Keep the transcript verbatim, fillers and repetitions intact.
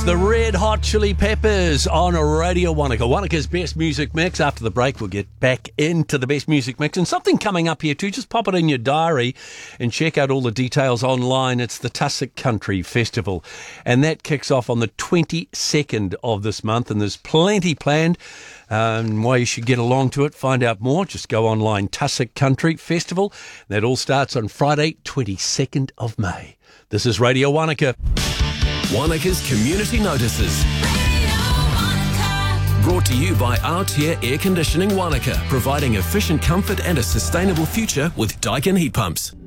The Red Hot Chili Peppers on Radio Wanaka. Wanaka's best music mix. After the break, we'll get back into the best music mix. And something coming up here too, just pop it in your diary and check out all the details online. It's the Tussock Country Festival. And that kicks off on the twenty-second of this month. And there's plenty planned. Um, why you should get along to it, find out more, just go online, Tussock Country Festival. That all starts on Friday, twenty-second of May. This is Radio Wanaka. Wanaka's Community Notices. Brought to you by Altair Air Conditioning Wanaka, providing efficient comfort and a sustainable future with Daikin heat pumps.